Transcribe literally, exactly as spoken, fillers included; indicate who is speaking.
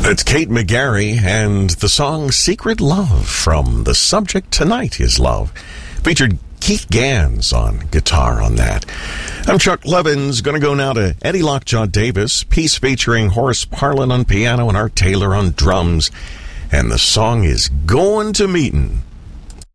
Speaker 1: It's Kate McGarry and the song Secret Love from The Subject Tonight Is Love. Featured Keith Gans on guitar on that. I'm Chuck Levins. Going to go now to Eddie Lockjaw Davis. Piece featuring Horace Parlin on piano and Art Taylor on drums. And the song is Going to Meetin'.